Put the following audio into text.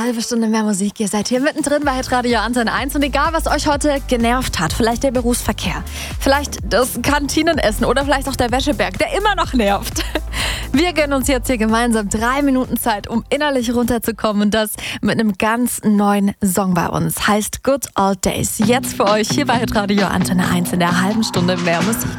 halbe Stunde mehr Musik. Ihr seid hier mittendrin bei Hitradio Antenne 1. Und egal, was euch heute genervt hat, vielleicht der Berufsverkehr, vielleicht das Kantinenessen oder vielleicht auch der Wäscheberg, der immer noch nervt. Wir gönnen uns jetzt hier gemeinsam 3 Minuten Zeit, um innerlich runterzukommen. Und das mit einem ganz neuen Song bei uns. Heißt Good Old Days. Jetzt für euch hier bei Hitradio Antenne 1 in der halben Stunde mehr Musik.